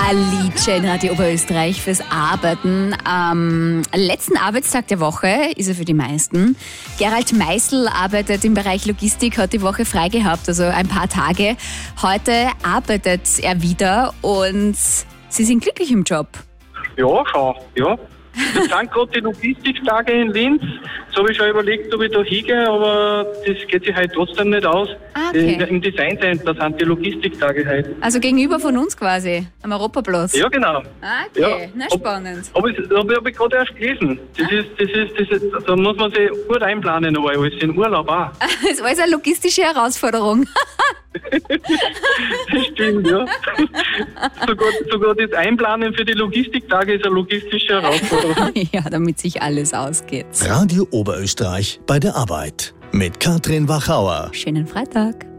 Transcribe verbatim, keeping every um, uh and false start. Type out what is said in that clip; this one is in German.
ein Liedchen in Radio Oberösterreich fürs Arbeiten. Am letzten Arbeitstag der Woche ist er für die meisten. Gerald Meißel arbeitet im Bereich Logistik, hat die Woche frei gehabt, also ein paar Tage. Heute arbeitet er wieder und Sie sind glücklich im Job. Ja, schon, ja. Das sind gerade die Logistiktage in Linz. Jetzt habe ich schon überlegt, ob ich da hingehe, aber das geht sich halt trotzdem nicht aus. Ah, okay. Im Design Center sind die Logistiktage halt. Also gegenüber von uns quasi, am Europaplatz. Ja, genau. Ah, okay, Ja. na spannend. Aber das habe ich, hab ich gerade erst gelesen. Das ist, das ist, das ist, da muss man sich gut einplanen, aber alles in Urlaub auch. Das ist alles eine logistische Herausforderung. Das stimmt, ja. Sogar, sogar das Einplanen für die Logistiktage ist eine logistische Herausforderung. Ja, damit sich alles ausgeht. Radio Oberösterreich bei der Arbeit mit Katrin Wachauer. Schönen Freitag.